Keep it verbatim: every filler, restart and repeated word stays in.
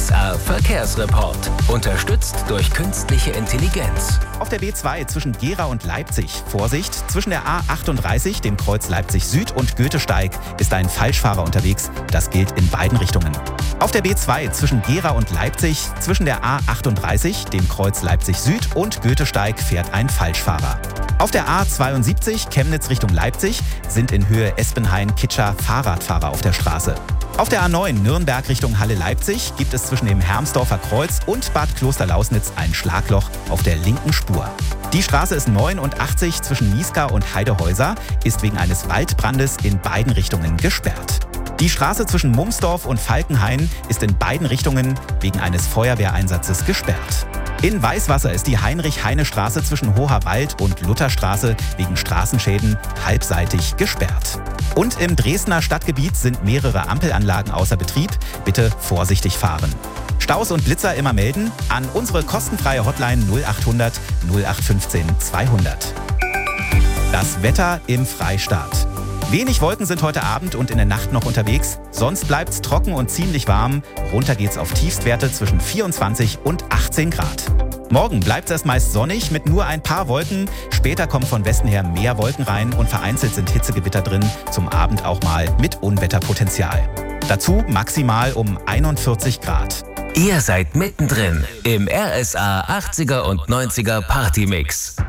S R Verkehrsreport. Unterstützt durch künstliche Intelligenz. Auf der B zwei zwischen Gera und Leipzig. Vorsicht, zwischen der A achtunddreißig, dem Kreuz Leipzig Süd und Goethesteig ist ein Falschfahrer unterwegs. Das gilt in beiden Richtungen. Auf der B zwei zwischen Gera und Leipzig, zwischen der A achtunddreißig, dem Kreuz Leipzig Süd und Goethesteig fährt ein Falschfahrer. Auf der A zweiundsiebzig Chemnitz Richtung Leipzig sind in Höhe Espenhain-Kitscher Fahrradfahrer auf der Straße. Auf der A neun Nürnberg Richtung Halle-Leipzig gibt es zwischen dem Hermsdorfer Kreuz und Bad Klosterlausnitz ein Schlagloch auf der linken Spur. Die Straße ist neunundachtzig zwischen Niesgar und Heidehäuser, ist wegen eines Waldbrandes in beiden Richtungen gesperrt. Die Straße zwischen Mumsdorf und Falkenhain ist in beiden Richtungen wegen eines Feuerwehreinsatzes gesperrt. In Weißwasser ist die Heinrich-Heine-Straße zwischen Hoherwald und Lutherstraße wegen Straßenschäden halbseitig gesperrt. Und im Dresdner Stadtgebiet sind mehrere Ampelanlagen außer Betrieb. Bitte vorsichtig fahren. Staus und Blitzer immer melden an unsere kostenfreie Hotline null achthundert null acht fünfzehn zweihundert. Das Wetter im Freistaat. Wenig Wolken sind heute Abend und in der Nacht noch unterwegs. Sonst bleibt's trocken und ziemlich warm. Runter geht's auf Tiefstwerte zwischen vierundzwanzig und achtzehn Grad. Morgen bleibt's erst meist sonnig mit nur ein paar Wolken. Später kommen von Westen her mehr Wolken rein und vereinzelt sind Hitzegewitter drin. Zum Abend auch mal mit Unwetterpotenzial. Dazu maximal um einundvierzig Grad. Ihr seid mittendrin im R S A achtziger und neunziger Partymix.